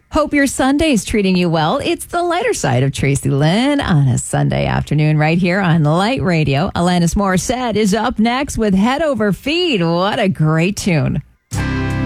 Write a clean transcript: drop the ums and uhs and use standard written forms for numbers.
Hope your Sunday's treating you well. It's the lighter side of Tracy Lynn on a Sunday afternoon right here on Light Radio. Alanis Morissette is up next with Head Over Feet. What a great tune.